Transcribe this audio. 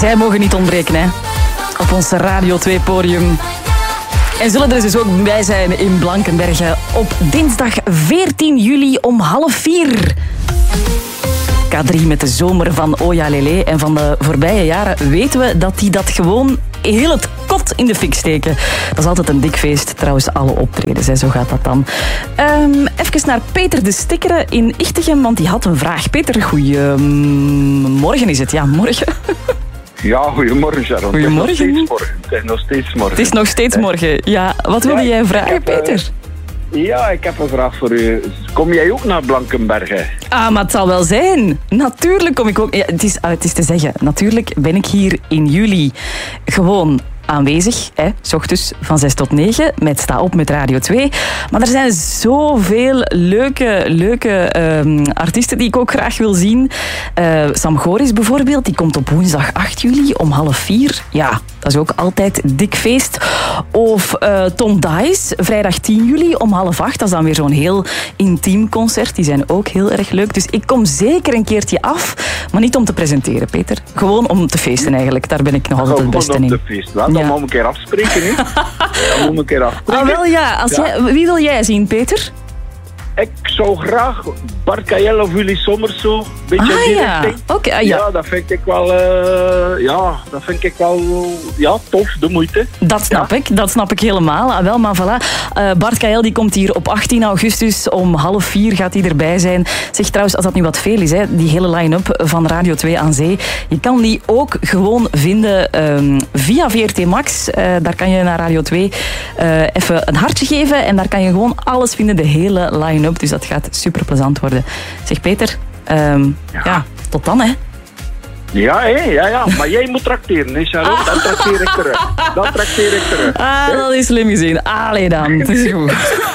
Zij mogen niet ontbreken, hè. Op ons Radio 2-podium. En zullen er dus ook bij zijn in Blankenberge op dinsdag 14 juli om 3:30. K3 met de zomer van Oja Lele. En van de voorbije jaren weten we dat die dat gewoon heel het kot in de fik steken. Dat is altijd een dik feest, trouwens, alle optredens. Hè. Zo gaat dat dan. Even naar Peter de Stikkeren in Ichtegem, want die had een vraag. Peter, goeiemorgen is het. Ja, morgen. Ja, goedemorgen Sharon. Goedemorgen. Het is nog steeds morgen. Het is nog steeds morgen. Ja, wat wilde jij vragen, Peter? Ja, ik heb een vraag voor u. Kom jij ook naar Blankenberge? Ah, maar het zal wel zijn. Natuurlijk kom ik ook. Ja, het is te zeggen. Natuurlijk ben ik hier in juli gewoon aanwezig, hè, 's ochtends van 6 tot 9 met Sta Op met Radio 2. Maar er zijn zoveel leuke artiesten die ik ook graag wil zien. Sam Goris bijvoorbeeld, die komt op woensdag 8 juli om 3:30. Ja, dat is ook altijd dik feest. Of Tom Dice, vrijdag 10 juli om 7:30. Dat is dan weer zo'n heel intiem concert. Die zijn ook heel erg leuk. Dus ik kom zeker een keertje af, maar niet om te presenteren, Peter. Gewoon om te feesten eigenlijk. Daar ben ik nog altijd het beste in. Gewoon om te feesten. Dan moet ik een keer afspreken, hè? Dan moet ik een keer afspreken. Ah, wel ja. Wie wil jij zien, Peter? Ik zou graag Bart Kael of Willy Sommers zo. Beetje ja. Okay, ja, dat vind ik wel... tof, de moeite. Dat snap ik helemaal. Ah, wel, maar voilà. Bart Kael die komt hier op 18 augustus om 3:30 gaat hij erbij zijn. Zeg trouwens, als dat nu wat veel is, hè, die hele line-up van Radio 2 aan Zee. Je kan die ook gewoon vinden via VRT Max. Daar kan je naar Radio 2 even een hartje geven en daar kan je gewoon alles vinden, de hele line-up. Dus dat gaat super plezant worden. Zeg Peter, tot dan hè. Ja, maar jij moet trakteren, hè, Sharon? Dat trakteer ik terug. Ah, dat is slim gezien. Allee dan, het is goed.